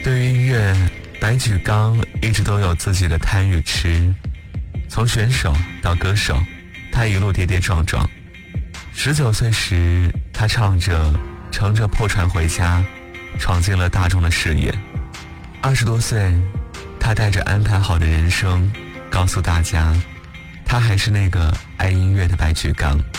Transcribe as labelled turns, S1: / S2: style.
S1: 对于音乐，白举纲一直都有自己的贪与痴。从选手到歌手，他一路跌跌撞撞。19岁时，他乘着破船回家，闯进了大众的视野。20多岁，他带着安排好的人生，告诉大家，他还是那个爱音乐的白举纲。